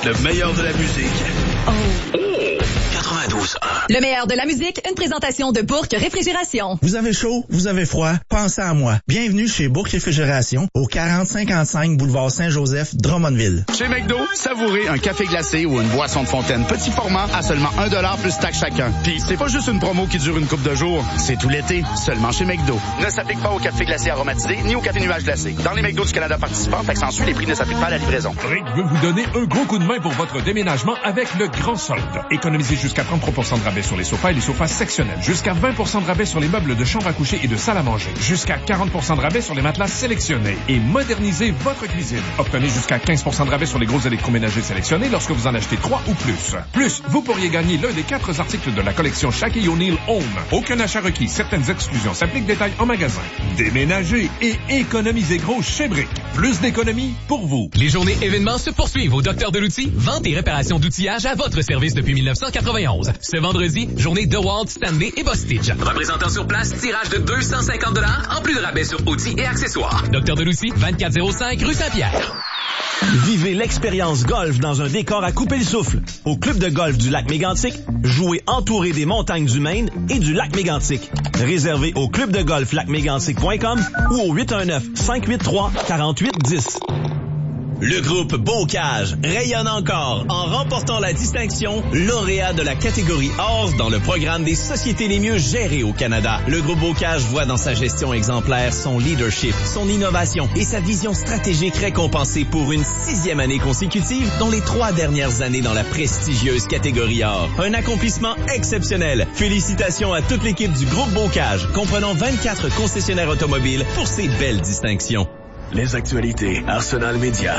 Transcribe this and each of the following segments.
Le meilleur de la musique. Oh. 92.1. Le meilleur de la musique, une présentation de Bourque Réfrigération. Vous avez chaud, vous avez froid, pensez à moi. Bienvenue chez Bourque Réfrigération, au 4055 boulevard Saint-Joseph, Drummondville. Chez McDo, savourez un café glacé ou une boisson de fontaine petit format à seulement 1$ plus taxe chacun. Puis c'est pas juste une promo qui dure une couple de jours, c'est tout l'été, seulement chez McDo. Ne s'applique pas au café glacé aromatisé ni au café nuage glacé. Dans les McDo du Canada participants, taxe en suit, les prix ne s'appliquent pas à la livraison. Rick veut vous donner un gros coup de main pour votre déménagement avec le grand solde. Économisez jusqu'à 33% de rabais sur les sofas et les sofas sectionnels. Jusqu'à 20% de rabais sur les meubles de chambre à coucher et de salle à manger. Jusqu'à 40% de rabais sur les matelas sélectionnés. Et modernisez votre cuisine. Obtenez jusqu'à 15% de rabais sur les gros électroménagers sélectionnés lorsque vous en achetez 3 ou plus. Plus, vous pourriez gagner l'un des 4 articles de la collection Shaquille O'Neal Home. Aucun achat requis. Certaines exclusions s'appliquent. Détails en magasin. Déménagez et économisez gros chez Brick. Plus d'économies pour vous. Les journées événements se poursuivent au Docteur de l'Outil. Vente et réparation d'outillage à votre service depuis 1991. Ce vendredi, journée DeWalt, Stanley et Bostitch. Représentant sur place, tirage de 250 $, en plus de rabais sur outils et accessoires. Docteur de l'Outil, 2405 rue Saint-Pierre. Vivez l'expérience golf dans un décor à couper le souffle. Au club de golf du lac Mégantic, jouez entouré des montagnes du Maine et du lac Mégantic. Réservez au clubdegolflacmégantic.com ou au 819-583-4810. Le groupe Bocage rayonne encore en remportant la distinction lauréat de la catégorie Or dans le programme des sociétés les mieux gérées au Canada. Le groupe Bocage voit dans sa gestion exemplaire son leadership, son innovation et sa vision stratégique récompensée pour une 6e année consécutive, dont les 3 dernières années dans la prestigieuse catégorie Or. Un accomplissement exceptionnel. Félicitations à toute l'équipe du groupe Bocage, comprenant 24 concessionnaires automobiles pour ces belles distinctions. Les actualités Arsenal Média.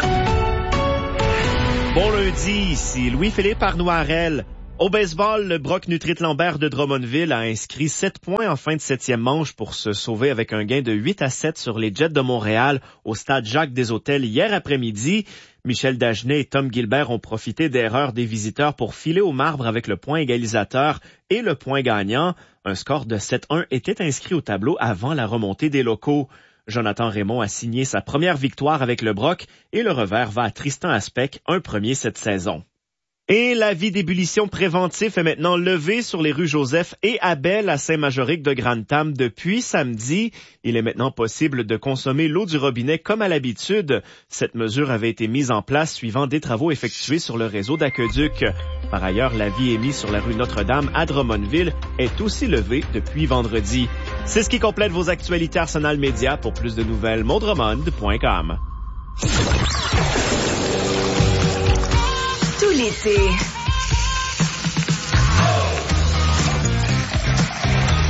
Bon lundi, ici Louis-Philippe Arnoirel. Au baseball, le Brock Nutrit-Lambert de Drummondville a inscrit 7 points en fin de 7e manche pour se sauver avec un gain de 8-7 sur les Jets de Montréal au stade Jacques-des-Hôtels hier après-midi. Michel Dagenet et Tom Gilbert ont profité d'erreurs des visiteurs pour filer au marbre avec le point égalisateur et le point gagnant. Un score de 7-1 était inscrit au tableau avant la remontée des locaux. Jonathan Raymond a signé sa première victoire avec le Brock et le revers va à Tristan Aspec, un premier cette saison. Et l'avis d'ébullition préventif est maintenant levé sur les rues Joseph et Abel à Saint-Majorique de Grantham depuis samedi. Il est maintenant possible de consommer l'eau du robinet comme à l'habitude. Cette mesure avait été mise en place suivant des travaux effectués sur le réseau d'aqueduc. Par ailleurs, l'avis émis sur la rue Notre-Dame à Drummondville est aussi levé depuis vendredi. C'est ce qui complète vos actualités Arsenal Média. Pour plus de nouvelles, mondremond.com. Tout l'été,